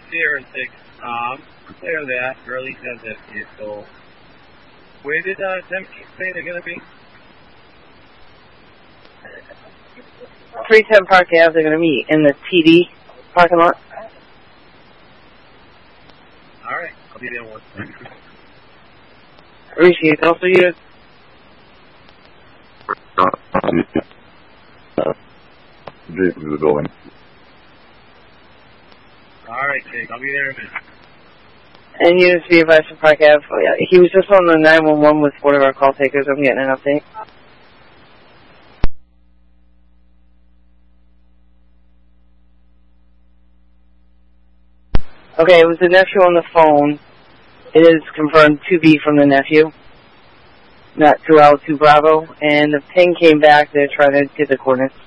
Sierra 6, clear that, release of that vehicle. Where did them say they're going to be? 310 Park Ave, they're going to meet in the TD parking lot. Alright, I'll be there one second. Appreciate it. Also, you. Jason to the building. Alright, Jake, I'll be there in a minute. And units be advised from Park Ave. Oh, yeah. He was just on the 911 with one of our call takers. I'm getting an update. Okay, it was the nephew on the phone. It is confirmed to be from the nephew, not 2L2 Bravo. And the ping came back to try to get the coordinates.